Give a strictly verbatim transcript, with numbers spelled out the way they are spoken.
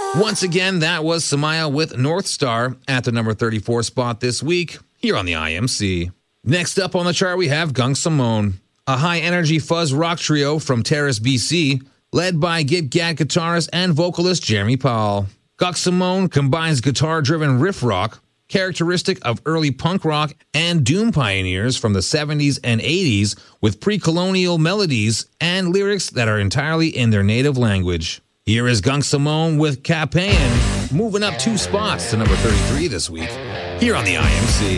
Once again, that was Samaya with North Star at the number thirty-four spot this week here on the I M C. Next up on the chart, we have Gunk Simone, a high-energy fuzz rock trio from Terrace, B C, led by Git Gat guitarist and vocalist Jeremy Powell. Gunk Simone combines guitar-driven riff rock, characteristic of early punk rock and doom pioneers from the seventies and eighties, with pre-colonial melodies and lyrics that are entirely in their native language. Here is Gunk Simone with Capaean, moving up two spots to number thirty-three this week here on the I M C.